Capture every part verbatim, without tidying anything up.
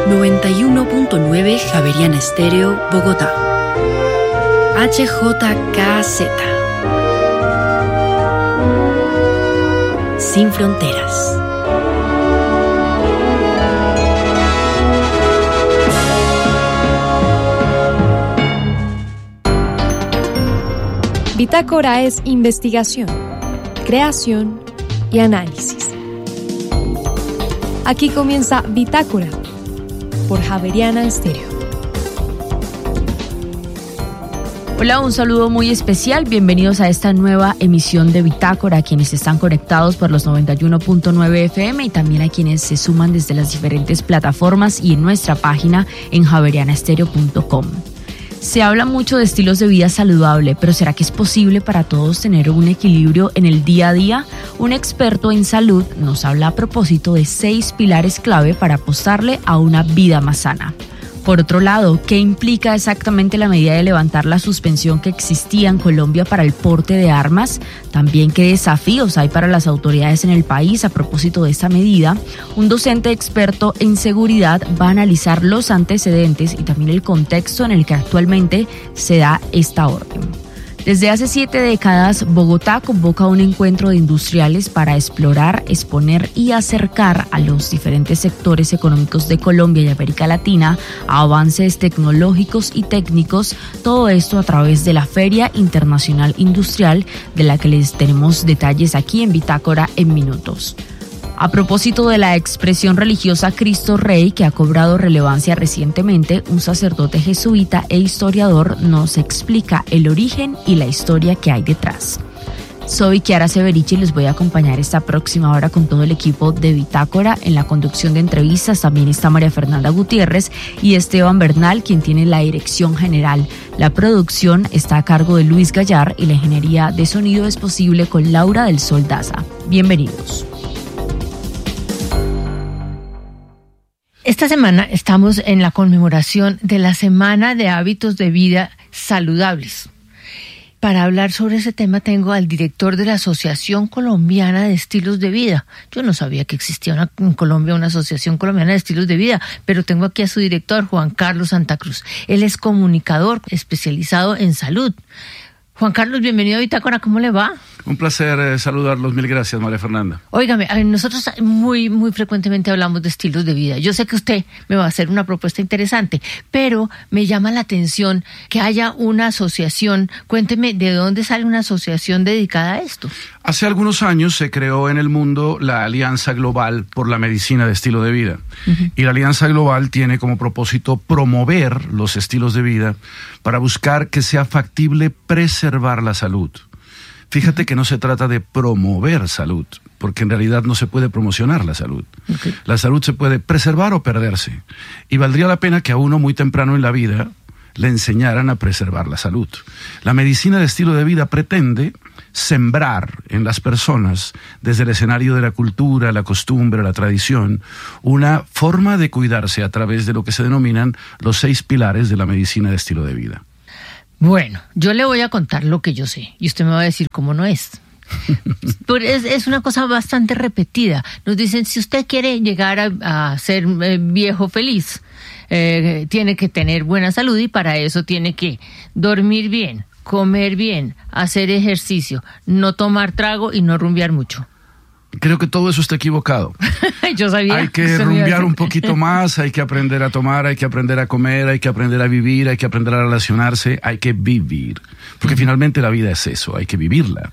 noventa y uno punto nueve Javeriana Estéreo, Bogotá. H J K Z. Sin fronteras. Bitácora es investigación, creación y análisis. Aquí comienza Bitácora por Javeriana Estéreo. Hola, un saludo muy especial. Bienvenidos a esta nueva emisión de Bitácora, a quienes están conectados por los noventa y uno punto nueve F M y también a quienes se suman desde las diferentes plataformas y en nuestra página en javeriana estéreo punto com. Se habla mucho de estilos de vida saludable, pero ¿será que es posible para todos tener un equilibrio en el día a día? Un experto en salud nos habla a propósito de seis pilares clave para apostarle a una vida más sana. Por otro lado, ¿qué implica exactamente la medida de levantar la suspensión que existía en Colombia para el porte de armas? También, ¿qué desafíos hay para las autoridades en el país a propósito de esta medida? Un docente experto en seguridad va a analizar los antecedentes y también el contexto en el que actualmente se da esta orden. Desde hace siete décadas, Bogotá convoca un encuentro de industriales para explorar, exponer y acercar a los diferentes sectores económicos de Colombia y América Latina a avances tecnológicos y técnicos, todo esto a través de la Feria Internacional Industrial, de la que les tenemos detalles aquí en Bitácora en minutos. A propósito de la expresión religiosa Cristo Rey, que ha cobrado relevancia recientemente, un sacerdote jesuita e historiador nos explica el origen y la historia que hay detrás. Soy Kiara Severiche y les voy a acompañar esta próxima hora con todo el equipo de Bitácora. En la conducción de entrevistas también está María Fernanda Gutiérrez y Esteban Bernal, quien tiene la dirección general. La producción está a cargo de Luis Gallar y la ingeniería de sonido es posible con Laura del Sol Daza. Bienvenidos. Esta semana estamos en la conmemoración de la Semana de Hábitos de Vida Saludables. Para hablar sobre ese tema tengo al director de la Asociación Colombiana de Estilos de Vida. Yo no sabía que existía una, en Colombia una Asociación Colombiana de Estilos de Vida, pero tengo aquí a su director, Juan Carlos Santa Cruz. Él es comunicador especializado en salud. Juan Carlos, bienvenido a Bitácora, ¿cómo le va? Un placer eh, saludarlos, mil gracias, María Fernanda. Óigame, nosotros muy, muy frecuentemente hablamos de estilos de vida. Yo sé que usted me va a hacer una propuesta interesante, pero me llama la atención que haya una asociación. Cuénteme, ¿de dónde sale una asociación dedicada a esto? Hace algunos años se creó en el mundo la Alianza Global por la Medicina de Estilo de Vida. Uh-huh. Y la Alianza Global tiene como propósito promover los estilos de vida para buscar que sea factible preservar la salud. Fíjate uh-huh. que no se trata de promover salud, porque en realidad no se puede promocionar la salud. Okay. La salud se puede preservar o perderse. Y valdría la pena que a uno muy temprano en la vida le enseñaran a preservar la salud. La medicina de estilo de vida pretende sembrar en las personas, desde el escenario de la cultura, la costumbre, la tradición, una forma de cuidarse a través de lo que se denominan los seis pilares de la medicina de estilo de vida. Bueno, yo le voy a contar lo que yo sé y usted me va a decir cómo no es. es, es una cosa bastante repetida. Nos dicen, si usted quiere llegar a, a ser eh, viejo feliz, eh, tiene que tener buena salud y para eso tiene que dormir bien, comer bien, hacer ejercicio, no tomar trago y no rumbear mucho. Creo que todo eso está equivocado. Yo sabía. Hay que rumbear un poquito más, hay que aprender a tomar, hay que aprender a comer, hay que aprender a vivir, hay que aprender a relacionarse, hay que vivir. Porque uh-huh. finalmente la vida es eso, hay que vivirla.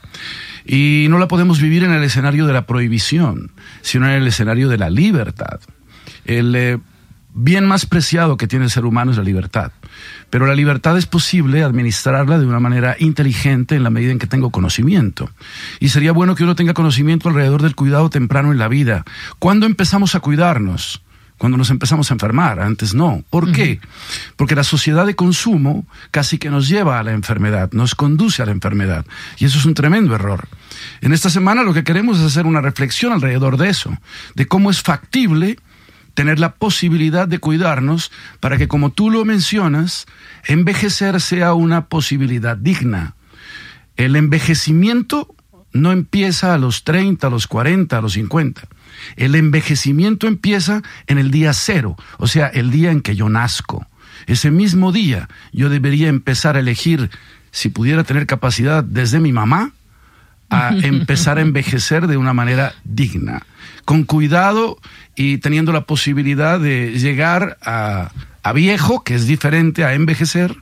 Y no la podemos vivir en el escenario de la prohibición, sino en el escenario de la libertad. El eh, bien más preciado que tiene el ser humano es la libertad. Pero la libertad es posible administrarla de una manera inteligente en la medida en que tengo conocimiento. Y sería bueno que uno tenga conocimiento alrededor del cuidado temprano en la vida. ¿Cuándo empezamos a cuidarnos? Cuando nos empezamos a enfermar, antes no. ¿Por qué? Uh-huh. Porque la sociedad de consumo casi que nos lleva a la enfermedad, nos conduce a la enfermedad. Y eso es un tremendo error. En esta semana lo que queremos es hacer una reflexión alrededor de eso, de cómo es factible tener la posibilidad de cuidarnos para que, como tú lo mencionas, envejecer sea una posibilidad digna. El envejecimiento no empieza a los treinta, a los cuarenta, a los cincuenta. El envejecimiento empieza en el día cero, o sea, el día en que yo nazco. Ese mismo día yo debería empezar a elegir, si pudiera tener capacidad desde mi mamá, a empezar a envejecer de una manera digna, con cuidado y teniendo la posibilidad de llegar a, a viejo, que es diferente a envejecer,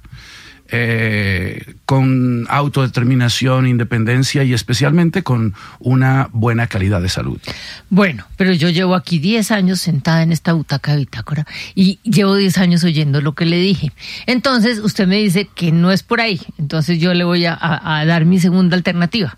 eh, con autodeterminación, independencia y especialmente con una buena calidad de salud. Bueno, pero yo llevo aquí diez años sentada en esta butaca de Bitácora y llevo diez años oyendo lo que le dije. Entonces, usted me dice que no es por ahí. Entonces, yo le voy a, a, a dar mi segunda alternativa.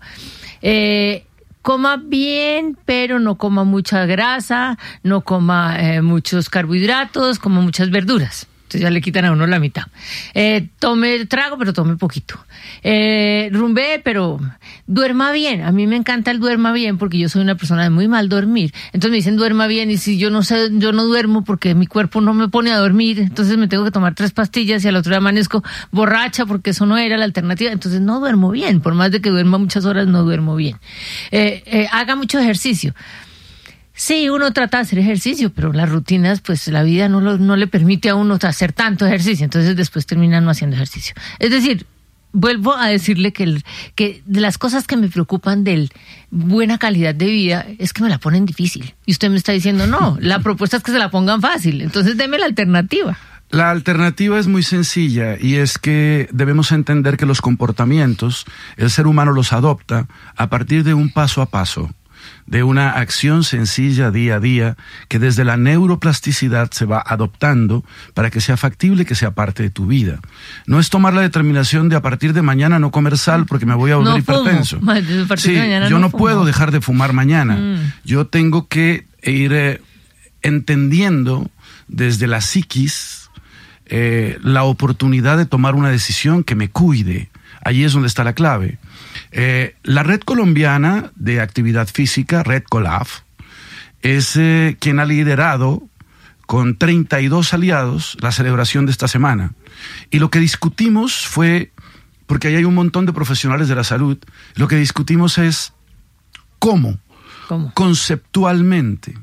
Eh, coma bien, pero no coma mucha grasa, no coma eh, muchos carbohidratos, coma muchas verduras. Entonces ya le quitan a uno la mitad. Eh, tome trago, pero tome poquito. Eh, rumbee, pero duerma bien. A mí me encanta el duerma bien porque yo soy una persona de muy mal dormir. Entonces me dicen duerma bien y si yo no sé, yo no duermo porque mi cuerpo no me pone a dormir, entonces me tengo que tomar tres pastillas y al otro día amanezco borracha porque eso no era la alternativa. Entonces no duermo bien. Por más de que duerma muchas horas, no duermo bien. Eh, eh, haga mucho ejercicio. Sí, uno trata de hacer ejercicio, pero las rutinas, pues la vida no, lo, no le permite a uno hacer tanto ejercicio, entonces después termina no haciendo ejercicio. Es decir, vuelvo a decirle que, el, que de las cosas que me preocupan del buena calidad de vida es que me la ponen difícil. Y usted me está diciendo, no, la propuesta es que se la pongan fácil, entonces deme la alternativa. La alternativa es muy sencilla y es que debemos entender que los comportamientos, el ser humano los adopta a partir de un paso a paso, de una acción sencilla día a día que desde la neuroplasticidad se va adoptando para que sea factible, que sea parte de tu vida. No es tomar la determinación de a partir de mañana no comer sal porque me voy a volver no hipertenso. Fumo. A partir sí, de mañana yo no, no fumo. puedo dejar de fumar mañana. Mm. Yo tengo que ir eh, entendiendo desde la psiquis eh, la oportunidad de tomar una decisión que me cuide. Allí es donde está la clave. Eh, la Red Colombiana de Actividad Física, Red Colaf, es eh, quien ha liderado con treinta y dos aliados la celebración de esta semana. Y lo que discutimos fue, porque ahí hay un montón de profesionales de la salud, lo que discutimos es cómo, ¿Cómo? conceptualmente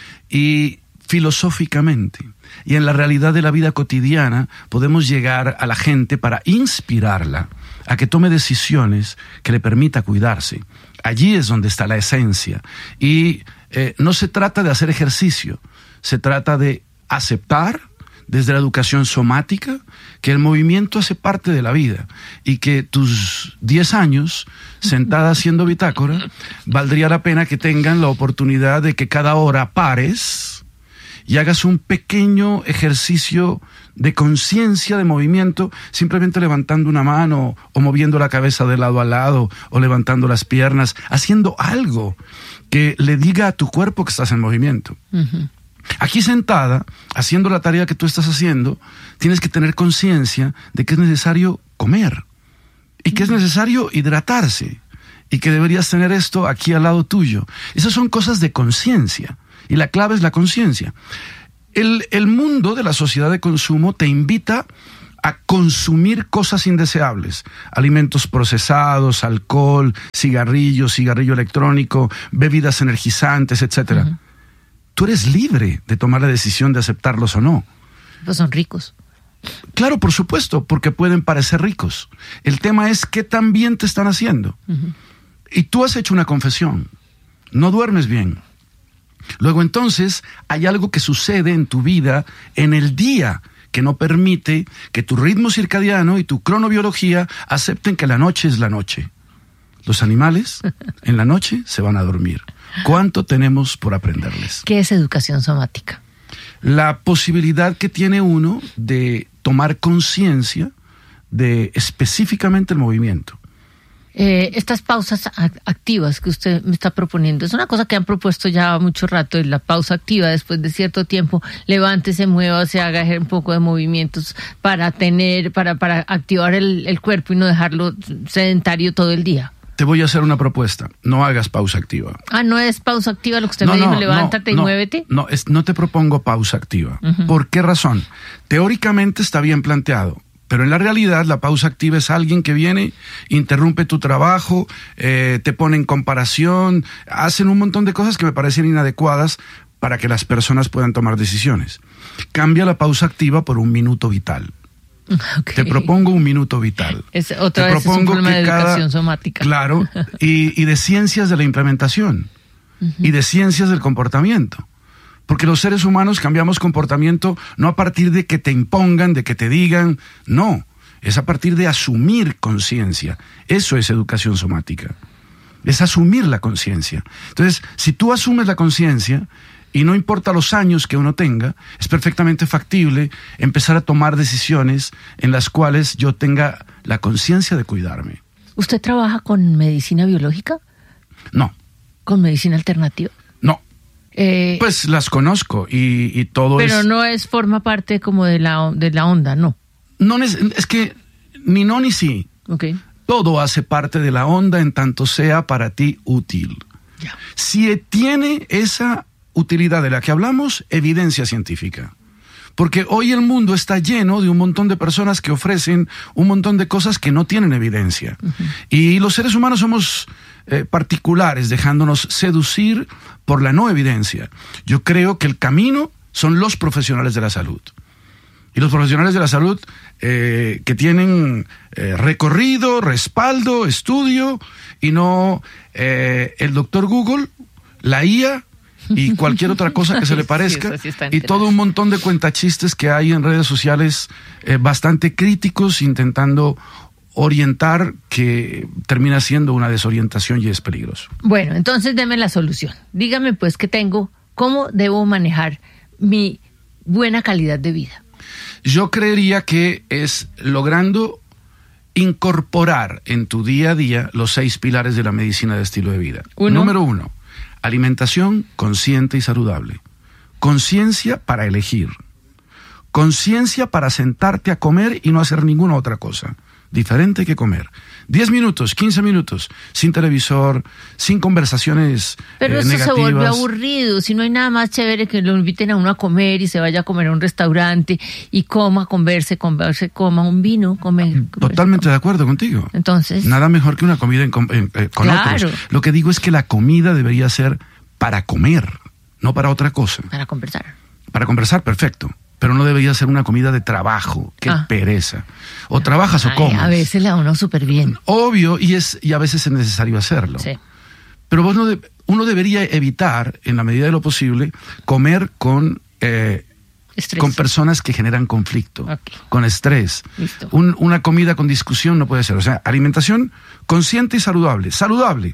y filosóficamente y en la realidad de la vida cotidiana podemos llegar a la gente para inspirarla a que tome decisiones que le permita cuidarse. Allí es donde está la esencia. Y eh, no se trata de hacer ejercicio, se trata de aceptar desde la educación somática que el movimiento hace parte de la vida y que tus diez años sentada haciendo bitácora valdría la pena que tengan la oportunidad de que cada hora pares y hagas un pequeño ejercicio de conciencia de movimiento, simplemente levantando una mano o moviendo la cabeza de lado a lado o levantando las piernas, haciendo algo que le diga a tu cuerpo que estás en movimiento. Uh-huh. Aquí sentada, haciendo la tarea que tú estás haciendo, tienes que tener conciencia de que es necesario comer y que es necesario hidratarse y que deberías tener esto aquí al lado tuyo. Esas son cosas de conciencia y la clave es la conciencia. El, el mundo de la sociedad de consumo te invita a consumir cosas indeseables, alimentos procesados, alcohol, cigarrillos, cigarrillo electrónico, bebidas energizantes, etcétera. Uh-huh. Tú eres libre de tomar la decisión de aceptarlos o no. Pues son ricos. Claro, por supuesto, porque pueden parecer ricos. El tema es qué tan bien te están haciendo. Uh-huh. Y tú has hecho una confesión. No duermes bien. Luego entonces hay algo que sucede en tu vida en el día que no permite que tu ritmo circadiano y tu cronobiología acepten que la noche es la noche. Los animales en la noche se van a dormir. ¿Cuánto tenemos por aprenderles? ¿Qué es educación somática? La posibilidad que tiene uno de tomar conciencia de específicamente el movimiento. Eh, estas pausas activas que usted me está proponiendo, es una cosa que han propuesto ya mucho rato, es la pausa activa después de cierto tiempo, levántese, mueva, se haga un poco de movimientos para tener, para, para activar el, el cuerpo y no dejarlo sedentario todo el día. Te voy a hacer una propuesta, no hagas pausa activa. Ah, ¿no es pausa activa lo que usted no, me dijo? No, levántate no, y no, muévete. No, es, no te propongo pausa activa. Uh-huh. ¿Por qué razón? Teóricamente está bien planteado, Pero en la realidad la pausa activa es alguien que viene, interrumpe tu trabajo, eh, te pone en comparación, hacen un montón de cosas que me parecen inadecuadas para que las personas puedan tomar decisiones. Cambia la pausa activa por un minuto vital. Okay. Te propongo un minuto vital. Es, otra Te vez propongo es un problema que de cada, educación somática. Claro, y, y de ciencias de la implementación, uh-huh. y de ciencias del comportamiento. Porque los seres humanos cambiamos comportamiento no a partir de que te impongan, de que te digan, no, es a partir de asumir conciencia. Eso es educación somática, es asumir la conciencia. Entonces, si tú asumes la conciencia, y no importa los años que uno tenga, es perfectamente factible empezar a tomar decisiones en las cuales yo tenga la conciencia de cuidarme. ¿Usted trabaja con medicina biológica? No. ¿Con medicina alternativa? No. Eh, pues las conozco y, y todo pero es... Pero no es, forma parte como de la, de la onda, ¿no? No es, es que ni no ni sí. Okay. Todo hace parte de la onda en tanto sea para ti útil. Ya. Si tiene esa utilidad de la que hablamos, evidencia científica. Porque hoy el mundo está lleno de un montón de personas que ofrecen un montón de cosas que no tienen evidencia. Uh-huh. Y los seres humanos somos eh, particulares, dejándonos seducir por la no evidencia. Yo creo que el camino son los profesionales de la salud. Y los profesionales de la salud eh, que tienen eh, recorrido, respaldo, estudio, y no eh, el doctor Google, la I A, y cualquier otra cosa que se le parezca, sí, sí y todo un montón de cuentachistes que hay en redes sociales eh, bastante críticos, intentando orientar, que termina siendo una desorientación y es peligroso. Bueno, entonces deme la solución. Dígame pues qué tengo, cómo debo manejar mi buena calidad de vida. Yo creería que es logrando incorporar en tu día a día los seis pilares de la medicina de estilo de vida. ¿Uno? Número uno, alimentación consciente y saludable. Conciencia para elegir. Conciencia para sentarte a comer y no hacer ninguna otra cosa diferente que comer. diez minutos, quince minutos, sin televisor, sin conversaciones Pero eh, eso negativas. se vuelve aburrido. Si no hay nada más chévere que lo inviten a uno a comer y se vaya a comer a un restaurante y coma, converse, converse, coma un vino, come. Totalmente come. de acuerdo contigo. Entonces. Nada mejor que una comida en, en, eh, con claro. otros. Lo que digo es que la comida debería ser para comer, no para otra cosa. Para conversar. Para conversar, perfecto. Pero no debería ser una comida de trabajo. Qué ah. pereza. O trabajas Ay, o comes. A veces la uno súper bien. Obvio, y es y a veces es necesario hacerlo. Sí. Pero vos no de, uno debería evitar, en la medida de lo posible, comer con, eh, con personas que generan conflicto, okay. con estrés. Listo. Un, una comida con discusión no puede ser. O sea, alimentación consciente y saludable. Saludable.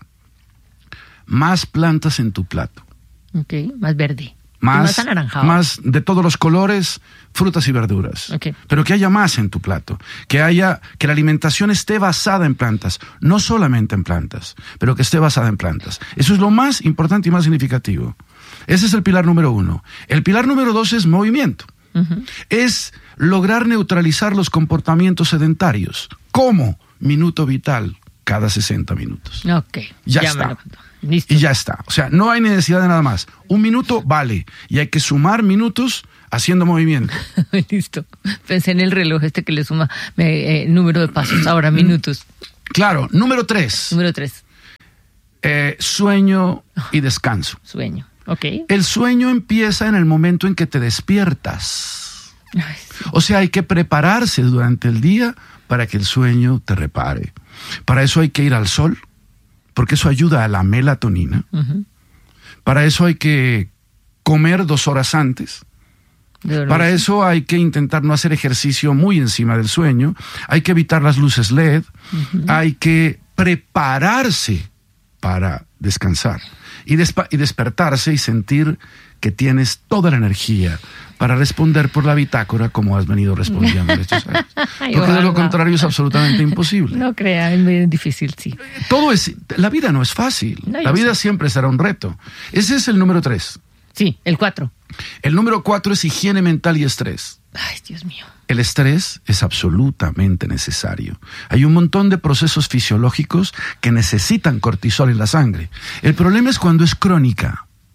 Más plantas en tu plato. Ok, más verde. Más, más anaranjado. Más de todos los colores, frutas y verduras. Okay. Pero que haya más en tu plato. Que haya, que la alimentación esté basada en plantas. No solamente en plantas, pero que esté basada en plantas. Eso es lo más importante y más significativo. Ese es el pilar número uno. El pilar número dos es movimiento. Uh-huh. Es lograr neutralizar los comportamientos sedentarios. ¿Cómo? Minuto vital cada sesenta minutos. Ok. Ya, ya está. Listo. Y ya está. O sea, no hay necesidad de nada más. Un minuto vale. Y hay que sumar minutos haciendo movimiento. Listo. Pensé en el reloj este que le suma eh, número de pasos. Ahora minutos. Claro. Número tres. Número tres. Eh, sueño y descanso. Sueño. Ok. El sueño empieza en el momento en que te despiertas. Ay, sí. O sea, hay que prepararse durante el día para que el sueño te repare. Para eso hay que ir al sol, porque eso ayuda a la melatonina. Uh-huh. Para eso hay que comer dos horas antes. Para eso hay que intentar no hacer ejercicio muy encima del sueño. Hay que evitar las luces L E D. Uh-huh. Hay que prepararse para descansar. Y, despa- y despertarse y sentir que tienes toda la energía para responder por la bitácora como has venido respondiendo en estos años. Porque de lo contrario es absolutamente imposible. No crea, es muy difícil, sí. Todo es, la vida no es fácil. No, la vida sé. siempre será un reto. Ese es el número tres. Sí, el cuatro. El número cuatro es higiene mental y estrés. Ay, Dios mío. El estrés es absolutamente necesario. Hay un montón de procesos fisiológicos que necesitan cortisol en la sangre. El problema es cuando es crónica.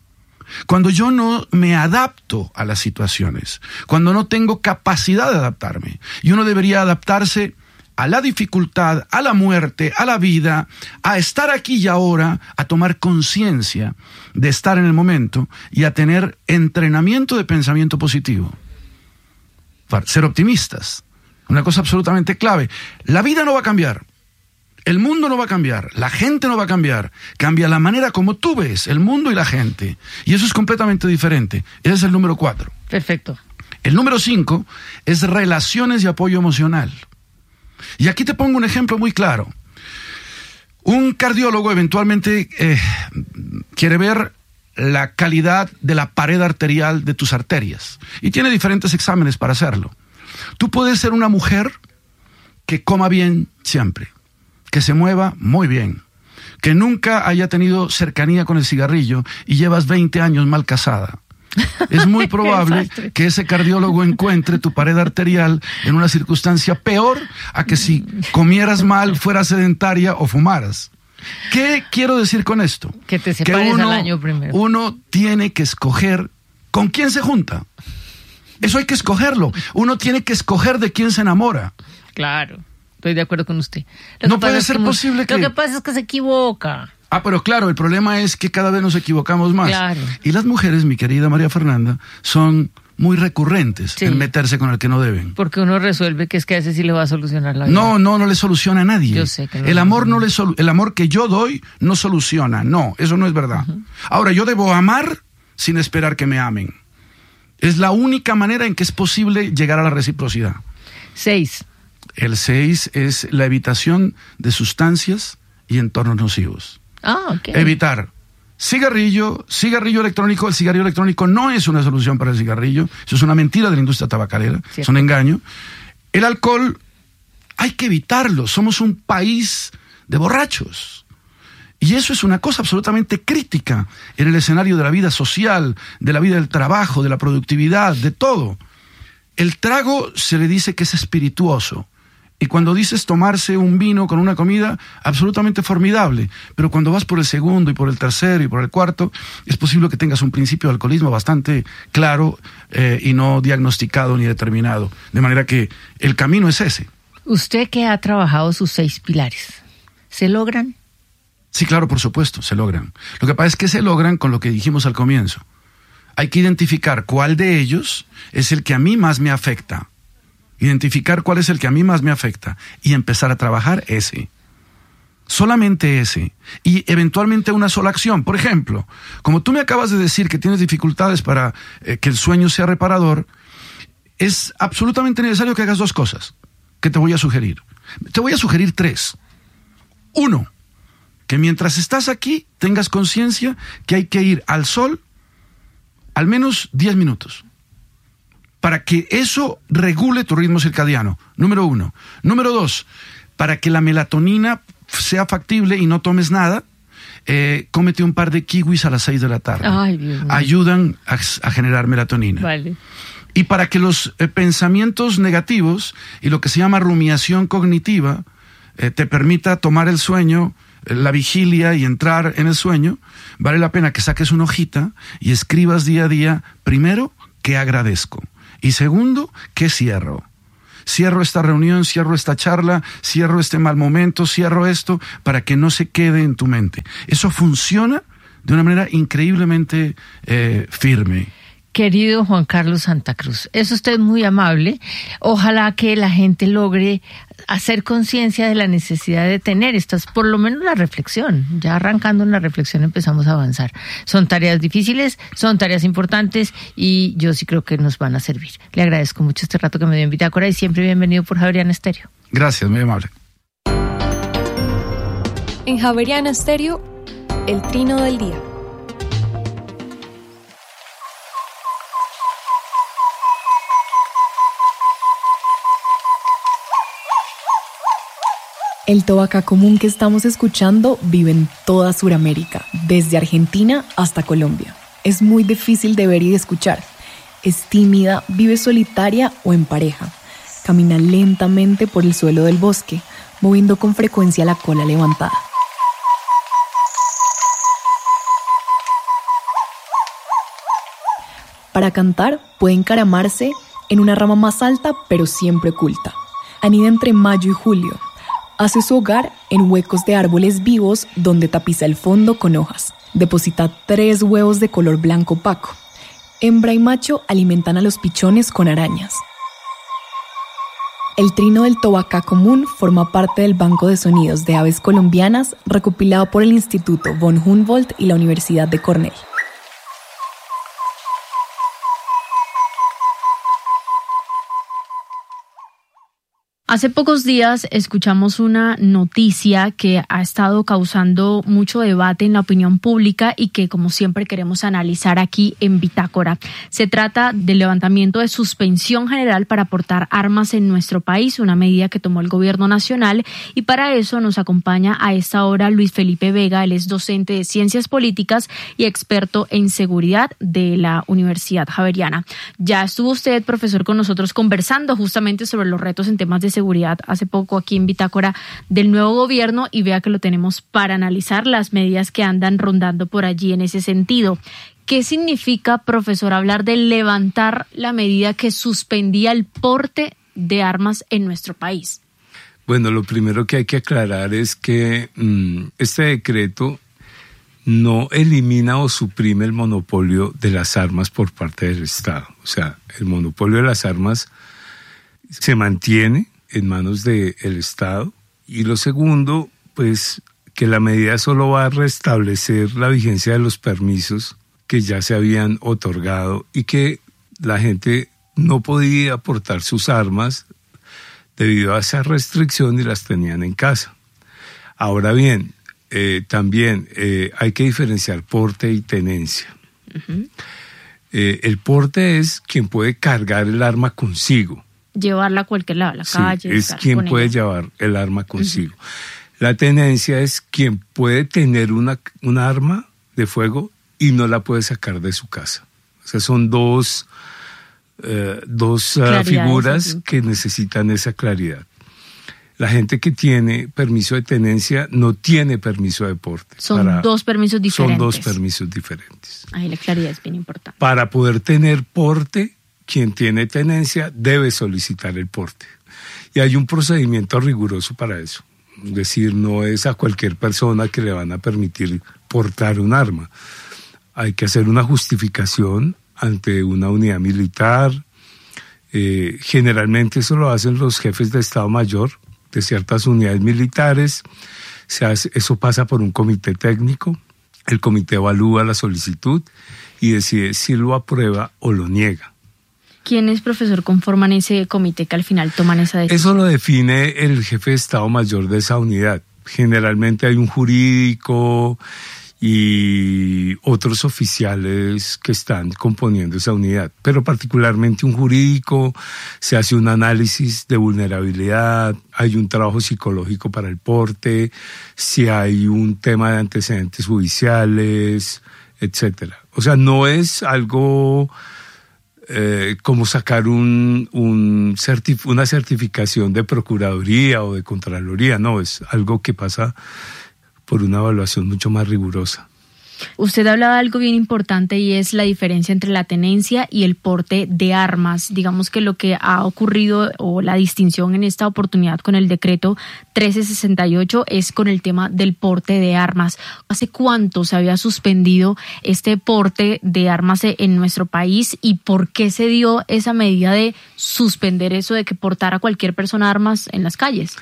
cuando yo no me adapto a las situaciones, cuando no tengo capacidad de adaptarme. Y uno debería adaptarse a la dificultad, a la muerte, a la vida, a estar aquí y ahora, a tomar conciencia de estar en el momento y a tener entrenamiento de pensamiento positivo. Para ser optimistas, una cosa absolutamente clave. La vida no va a cambiar, el mundo no va a cambiar, la gente no va a cambiar, cambia la manera como tú ves el mundo y la gente, y eso es completamente diferente. Ese es el número cuatro. Perfecto. El número cinco es relaciones y apoyo emocional. Y aquí te pongo un ejemplo muy claro. Un cardiólogo eventualmente eh, quiere ver la calidad de la pared arterial de tus arterias y tiene diferentes exámenes para hacerlo. Tú puedes ser una mujer que coma bien siempre, que se mueva muy bien, que nunca haya tenido cercanía con el cigarrillo y llevas veinte años mal casada. Es muy probable que ese cardiólogo encuentre tu pared arterial en una circunstancia peor a que si comieras mal, fueras sedentaria o fumaras. ¿Qué quiero decir con esto? Que te separes que uno, al año primero. Uno tiene que escoger con quién se junta. Eso hay que escogerlo. Uno tiene que escoger de quién se enamora. Claro, estoy de acuerdo con usted. Lo no que pasa puede es ser que posible que... Lo que pasa es que se equivoca. Ah, pero claro, el problema es que cada vez nos equivocamos más. Claro. Y las mujeres, mi querida María Fernanda, son muy recurrentes Sí. en meterse con el que no deben. Porque uno resuelve que es que a ese sí le va a solucionar la vida. No, no, no le soluciona a nadie. Yo sé que no el lo amor soluciona. no le solu- el amor que yo doy no soluciona. No, eso no es verdad. Uh-huh. Ahora, yo debo amar sin esperar que me amen. Es la única manera en que es posible llegar a la reciprocidad. Seis. El seis es la evitación de sustancias y entornos nocivos. Ah, ok. Evitar cigarrillo, cigarrillo electrónico. El cigarrillo electrónico no es una solución para el cigarrillo. Eso es una mentira de la industria tabacalera. Cierto. Es un engaño. El alcohol hay que evitarlo. Somos un país de borrachos. Y eso es una cosa absolutamente crítica en el escenario de la vida social, de la vida del trabajo, de la productividad, de todo. El trago se le dice que es espirituoso. Y cuando dices tomarse un vino con una comida, absolutamente formidable. Pero cuando vas por el segundo y por el tercero y por el cuarto, es posible que tengas un principio de alcoholismo bastante claro eh, y no diagnosticado ni determinado. De manera que el camino es ese. Usted que ha trabajado sus seis pilares, ¿se logran? Sí, claro, por supuesto, se logran. Lo que pasa es que se logran con lo que dijimos al comienzo. Hay que identificar cuál de ellos es el que a mí más me afecta. Identificar cuál es el que a mí más me afecta y empezar a trabajar ese. Solamente ese. Y eventualmente una sola acción. Por ejemplo, como tú me acabas de decir que tienes dificultades para eh, que el sueño sea reparador, es absolutamente necesario que hagas dos cosas que te voy a sugerir. Te voy a sugerir tres. Uno, que mientras estás aquí tengas conciencia que hay que ir al sol al menos diez minutos. Para que eso regule tu ritmo circadiano, número uno. Número dos, para que la melatonina sea factible y no tomes nada, eh, cómete un par de kiwis a las seis de la tarde. Ay, Dios mío. Ayudan a, a generar melatonina. Vale. Y para que los eh, pensamientos negativos y lo que se llama rumiación cognitiva eh, te permita tomar el sueño, eh, la vigilia y entrar en el sueño, vale la pena que saques una hojita y escribas día a día, primero, ¿qué agradezco? Y segundo, ¿qué cierro? Cierro esta reunión, cierro esta charla, cierro este mal momento, cierro esto, para que no se quede en tu mente. Eso funciona de una manera increíblemente eh, firme. Querido Juan Carlos Santa Cruz, es usted muy amable. Ojalá que la gente logre hacer conciencia de la necesidad de tener estas, por lo menos la reflexión. Ya arrancando en la reflexión empezamos a avanzar. Son tareas difíciles, son tareas importantes y yo sí creo que nos van a servir. Le agradezco mucho este rato que me dio en Bitácora y siempre bienvenido por Javeriana Estéreo. Gracias, muy amable. En Javeriana Estéreo, el trino del día. El tobacá común que estamos escuchando vive en toda Sudamérica, desde Argentina hasta Colombia. Es muy difícil de ver y de escuchar. Es tímida, vive solitaria o en pareja. Camina lentamente por el suelo del bosque, moviendo con frecuencia la cola levantada. Para cantar, puede encaramarse en una rama más alta, pero siempre oculta. Anida entre mayo y julio. Hace su hogar en huecos de árboles vivos donde tapiza el fondo con hojas. Deposita tres huevos de color blanco opaco. Hembra y macho alimentan a los pichones con arañas. El trino del tobacá común forma parte del banco de sonidos de aves colombianas recopilado por el Instituto von Humboldt y la Universidad de Cornell. Hace pocos días escuchamos una noticia que ha estado causando mucho debate en la opinión pública y que, como siempre, queremos analizar aquí en Bitácora. Se trata del levantamiento de suspensión general para portar armas en nuestro país, una medida que tomó el gobierno nacional, y para eso nos acompaña a esta hora Luis Felipe Vega. Él es docente de Ciencias Políticas y experto en seguridad de la Universidad Javeriana. Ya estuvo usted, profesor, con nosotros conversando justamente sobre los retos en temas de seguridad seguridad hace poco aquí en Bitácora del nuevo gobierno, y vea que lo tenemos para analizar las medidas que andan rondando por allí en ese sentido. ¿Qué significa, profesor, hablar de levantar la medida que suspendía el porte de armas en nuestro país? Bueno, lo primero que hay que aclarar es que mmm, este decreto no elimina o suprime el monopolio de las armas por parte del Estado. O sea, el monopolio de las armas se mantiene en manos del Estado. Y lo segundo, pues que la medida solo va a restablecer la vigencia de los permisos que ya se habían otorgado y que la gente no podía portar sus armas debido a esa restricción y las tenían en casa. Ahora bien, eh, también eh, hay que diferenciar porte y tenencia. Uh-huh. Eh, el porte es quien puede cargar el arma consigo. Llevarla a cualquier lado, a la calle. Sí, es quien puede ella. llevar el arma consigo. Uh-huh. La tenencia es quien puede tener una, una arma de fuego y no la puede sacar de su casa. O sea, son dos, eh, dos uh, figuras sí. que necesitan esa claridad. La gente que tiene permiso de tenencia no tiene permiso de porte. Son para, dos permisos diferentes. Son dos permisos diferentes. Ahí la claridad es bien importante. Para poder tener porte, quien tiene tenencia debe solicitar el porte. Y hay un procedimiento riguroso para eso. Es decir, no es a cualquier persona que le van a permitir portar un arma. Hay que hacer una justificación ante una unidad militar. Eh, generalmente eso lo hacen los jefes de Estado Mayor de ciertas unidades militares. Se hace, eso pasa por un comité técnico. El comité evalúa la solicitud y decide si lo aprueba o lo niega. ¿Quiénes, profesor, conforman ese comité que al final toman esa decisión? Eso lo define el jefe de Estado Mayor de esa unidad. Generalmente hay un jurídico y otros oficiales que están componiendo esa unidad, pero particularmente un jurídico. Se hace un análisis de vulnerabilidad, hay un trabajo psicológico para el porte, si hay un tema de antecedentes judiciales, etcétera. O sea, no es algo eh, como sacar un, un certif- una certificación de Procuraduría o de Contraloría, no, es algo que pasa por una evaluación mucho más rigurosa. Usted hablaba de algo bien importante y es la diferencia entre la tenencia y el porte de armas. Digamos que lo que ha ocurrido o la distinción en esta oportunidad con el decreto trece sesenta y ocho es con el tema del porte de armas. ¿Hace cuánto se había suspendido este porte de armas en nuestro país y por qué se dio esa medida de suspender eso de que portara cualquier persona armas en las calles?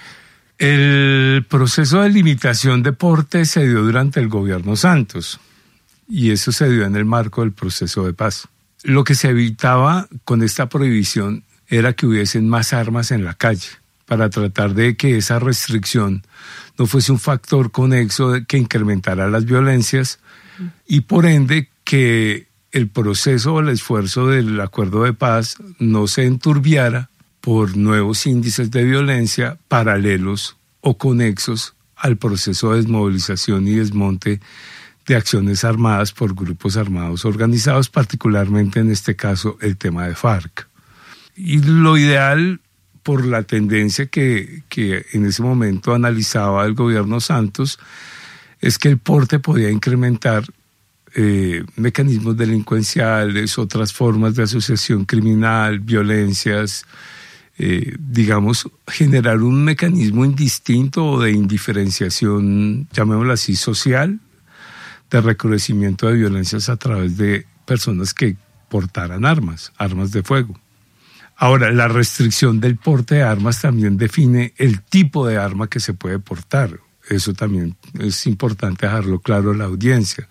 El proceso de limitación de porte se dio durante el gobierno Santos y eso se dio en el marco del proceso de paz. Lo que se evitaba con esta prohibición era que hubiesen más armas en la calle para tratar de que esa restricción no fuese un factor conexo que incrementara las violencias y por ende que el proceso o el esfuerzo del acuerdo de paz no se enturbiara por nuevos índices de violencia paralelos o conexos al proceso de desmovilización y desmonte de acciones armadas por grupos armados organizados, particularmente en este caso el tema de FARC. Y lo ideal, por la tendencia que, que en ese momento analizaba el gobierno Santos, es que el porte podía incrementar eh, mecanismos delincuenciales, otras formas de asociación criminal, violencias, eh, digamos, generar un mecanismo indistinto o de indiferenciación, llamémoslo así, social, de recrudecimiento de violencias a través de personas que portaran armas, armas de fuego. Ahora, la restricción del porte de armas también define el tipo de arma que se puede portar. Eso también es importante dejarlo claro a la audiencia.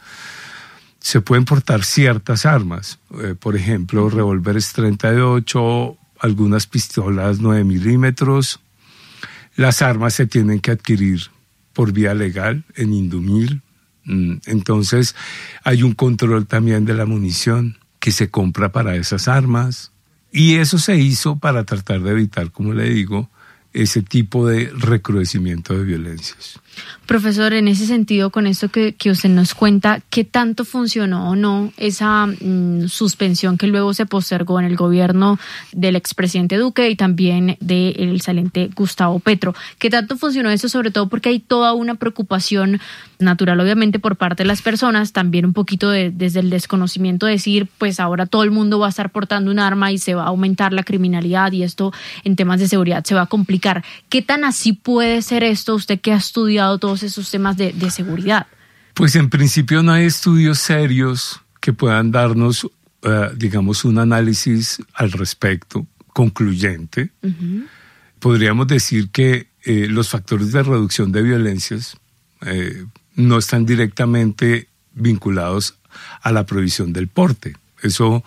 Se pueden portar ciertas armas, eh, por ejemplo, revólveres treinta y ocho, algunas pistolas nueve milímetros. Las armas se tienen que adquirir por vía legal en Indumil. Entonces, hay un control también de la munición que se compra para esas armas. Y eso se hizo para tratar de evitar, como le digo, ese tipo de recrudecimiento de violencias. Profesor, en ese sentido, con esto que, que usted nos cuenta, ¿qué tanto funcionó o no esa mmm, suspensión que luego se postergó en el gobierno del expresidente Duque y también del saliente Gustavo Petro? ¿Qué tanto funcionó eso? Sobre todo porque hay toda una preocupación natural, obviamente, por parte de las personas, también un poquito de, desde el desconocimiento de decir, pues ahora todo el mundo va a estar portando un arma y se va a aumentar la criminalidad y esto en temas de seguridad se va a complicar. ¿Qué tan así puede ser esto, usted que ha estudiado todos esos temas de, de seguridad? Pues en principio no hay estudios serios que puedan darnos, uh, digamos, un análisis al respecto, concluyente. Uh-huh. Podríamos decir que eh, los factores de reducción de violencias eh, no están directamente vinculados a la prohibición del porte. Eso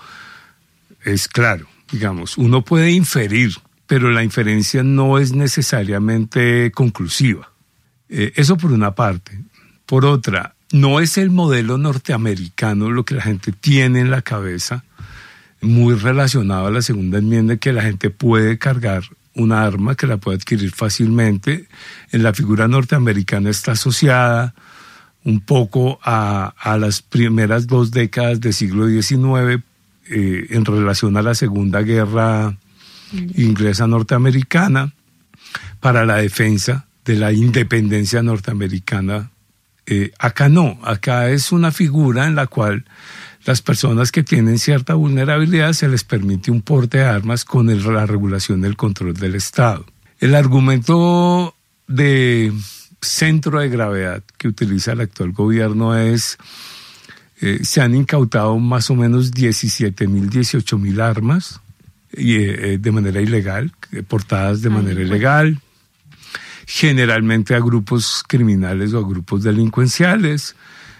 es claro, digamos, uno puede inferir, pero la inferencia no es necesariamente conclusiva. Eh, eso por una parte. Por otra, no es el modelo norteamericano lo que la gente tiene en la cabeza, muy relacionado a la segunda enmienda, que la gente puede cargar una arma, que la puede adquirir fácilmente. En la figura norteamericana está asociada un poco a, a las primeras dos décadas del siglo diecinueve, eh, en relación a la Segunda Guerra Inglesa Norteamericana, para la defensa de la independencia norteamericana. Eh, acá no, acá es una figura en la cual las personas que tienen cierta vulnerabilidad se les permite un porte de armas con el, la regulación del control del Estado. El argumento de centro de gravedad que utiliza el actual gobierno es, eh, se han incautado más o menos diecisiete mil, dieciocho mil armas y, eh, de manera ilegal, portadas de Ay, manera bueno. ilegal, generalmente a grupos criminales o a grupos delincuenciales.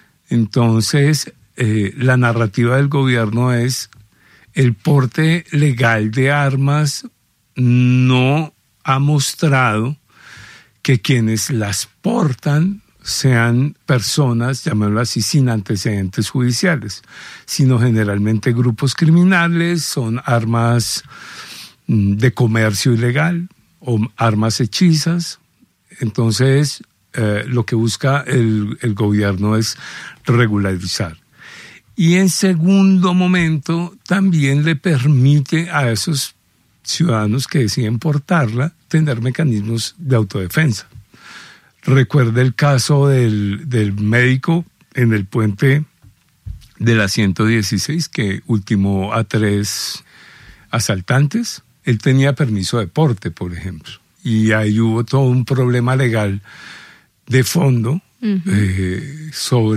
Entonces, eh, la narrativa del gobierno es el porte legal de armas no ha mostrado que quienes las portan sean personas, llamémoslo así, sin antecedentes judiciales, sino generalmente grupos criminales, son armas de comercio ilegal o armas hechizas. Entonces, eh, lo que busca el, el gobierno es regularizar. Y en segundo momento, también le permite a esos ciudadanos que deciden portarla tener mecanismos de autodefensa. Recuerde el caso del, del médico en el puente de la ciento dieciséis que ultimó a tres asaltantes. Él tenía permiso de porte, por ejemplo. Y ahí hubo todo un problema legal de fondo uh-huh. eh, sobre